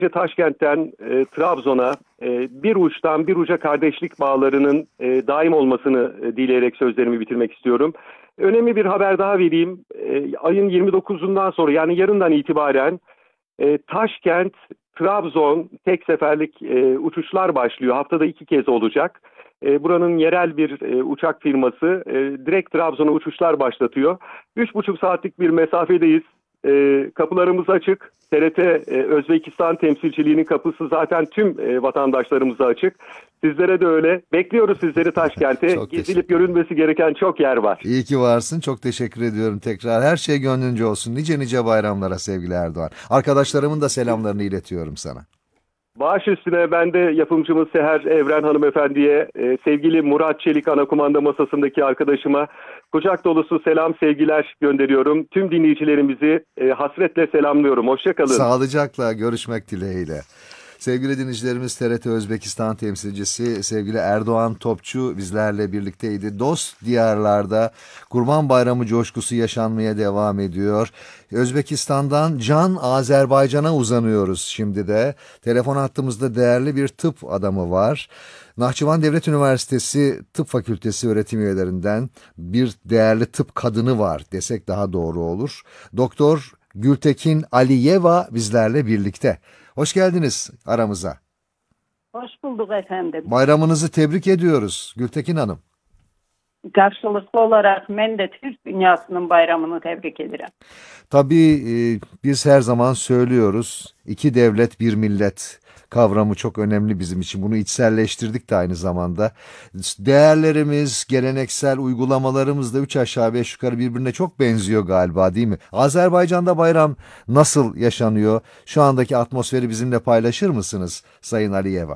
Taşkent'ten Trabzon'a bir uçtan bir uca kardeşlik bağlarının daim olmasını dileyerek sözlerimi bitirmek istiyorum. Önemli bir haber daha vereyim. Ayın 29'undan sonra yani yarından itibaren Taşkent, Trabzon tek seferlik uçuşlar başlıyor. Haftada 2 kez olacak. Buranın yerel bir uçak firması direkt Trabzon'a uçuşlar başlatıyor. 3,5 saatlik bir mesafedeyiz. Kapılarımız açık. TRT Özbekistan temsilciliğinin kapısı zaten tüm vatandaşlarımıza açık. Sizlere de öyle. Bekliyoruz sizleri Taşkent'e. Gezilip görülmesi gereken çok yer var. İyi ki varsın. Çok teşekkür ediyorum tekrar. Her şey gönlünce olsun. Nice nice bayramlara sevgili Erdoğan. Arkadaşlarımın da selamlarını iletiyorum sana. Baş üstüne ben de yapımcımız Seher Evren hanımefendiye, sevgili Murat Çelik ana kumanda masasındaki arkadaşıma kucak dolusu selam sevgiler gönderiyorum. Tüm dinleyicilerimizi hasretle selamlıyorum. Hoşça kalın. Sağlıcakla görüşmek dileğiyle. Sevgili dinleyicilerimiz, TRT Özbekistan temsilcisi sevgili Erdoğan Topçu bizlerle birlikteydi. Dost diyarlarda Kurban Bayramı coşkusu yaşanmaya devam ediyor. Özbekistan'dan Can Azerbaycan'a uzanıyoruz şimdi de. Telefon hattımızda değerli bir tıp adamı var. Nahçıvan Devlet Üniversitesi Tıp Fakültesi öğretim üyelerinden bir değerli tıp kadını var desek daha doğru olur. Doktor Gültekin Aliyeva bizlerle birlikte. Hoş geldiniz aramıza. Hoş bulduk efendim. Bayramınızı tebrik ediyoruz Gültekin Hanım. Karşılıklı olarak ben de Türk dünyasının bayramını tebrik ederim. Tabii biz her zaman söylüyoruz. İki devlet bir millet kavramı çok önemli bizim için. Bunu içselleştirdik de aynı zamanda. Değerlerimiz, geleneksel uygulamalarımız da 3 aşağı 5 yukarı birbirine çok benziyor galiba, değil mi? Azerbaycan'da bayram nasıl yaşanıyor? Şu andaki atmosferi bizimle paylaşır mısınız Sayın Aliyeva?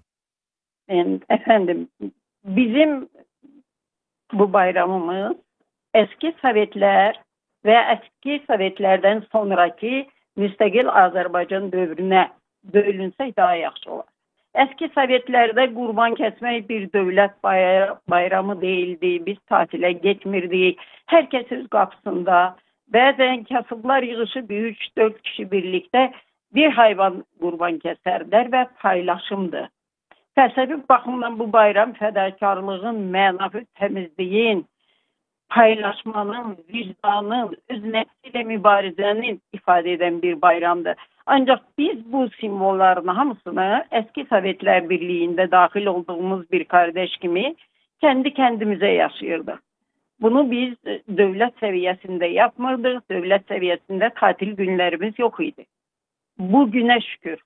Efendim, bizim bu bayramımız eski Sovetler ve eski Sovetlerden sonraki müstakil Azerbaycan dövrüne bölünse daha yaxşı olar. Eski Sovetlərdə qurban kəsmək bir dövlət bayramı değildi. Biz tatile getmirdik. Herkes öz qapısında. Bəzən kasıblar yığışıb 3-4 kişi birlikte bir hayvan qurban kəsərlər və paylaşımdır. Fəlsəfi baxımdan bu bayram fədakarlığın, mənafı təmizliyin, paylaşmanın, vicdanın, öz nəfsiyle mübarizənin ifade eden bir bayramdır. Ancak biz bu simvolların hamısını eski Sovetler Birliği'nde dahil olduğumuz bir kardeş gibi kendi kendimize yaşıyorduk. Bunu biz devlet seviyesinde yapmırdık. Devlet seviyesinde tatil günlerimiz yok idi. Bugüne şükür.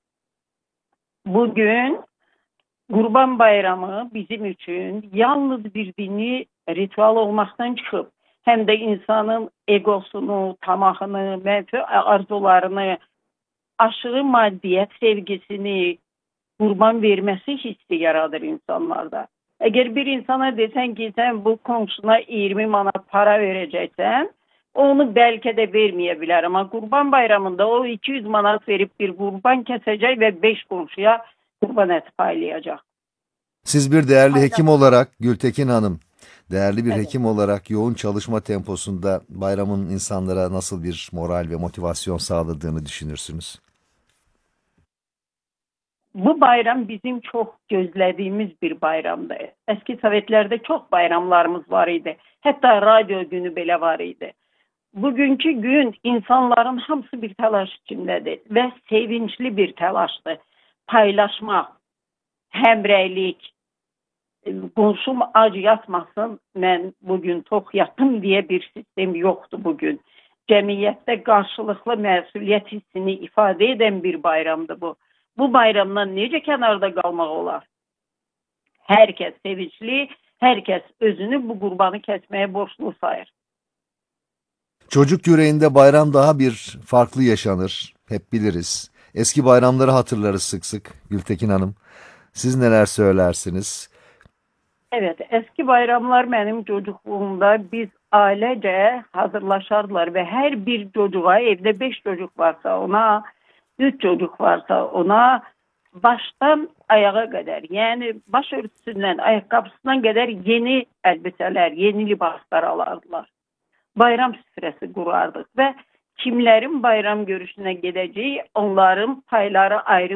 Bugün Kurban Bayramı bizim için yalnız bir dini ritüel olmaktan çıkıp hem de insanın egosunu, tamahını, menfi arzularını, aşırı maddiyet sevgisini kurban vermesi hissi yaradır insanlarda. Eğer bir insana desen ki sen bu komşuna 20 manat para vereceksen onu belki de vermeyebilir ama Kurban Bayramında o 200 manat verip bir kurban kesecek ve 5 komşuya kurban eti paylayacak. Siz bir değerli hekim olarak Gültekin Hanım, değerli bir Evet. hekim olarak yoğun çalışma temposunda bayramın insanlara nasıl bir moral ve motivasyon sağladığını düşünürsünüz? Bu bayram bizim çok gözlediğimiz bir bayramdı. Eski Sovetlerde çok bayramlarımız var idi. Hatta radyo günü bile var idi. Bugünkü gün insanların hamısı bir telaş içindedir ve sevinçli bir telaştı. Paylaşmak, hemreylik, komşum ac yatmasın, ben bugün tok yatım diye bir sistem yoktu bugün. Cemiyette karşılıklı mesuliyet hissini ifade eden bir bayramdı bu. Bu bayramdan nece kenarda kalmak olar? Herkes sevinçli, herkes özünü bu kurbanı kesmeye borçlu sayır. Çocuk yüreğinde bayram daha bir farklı yaşanır, hep biliriz. Eski bayramları hatırlarız sık sık Gültekin Hanım. Siz neler söylersiniz? Evet, eski bayramlar benim çocukluğumda biz ailece hazırlaşardılar ve her bir çocuğa evde 5 çocuk varsa ona, 3 çocuk varsa ona baştan ayağa kadar yani başörtüsünden ayakkabısından kadar yeni elbiseler, yeni libaslar alardılar. Bayram süfresi kurardık ve kimlerin bayram görüşüne gideceği onların payları ayrı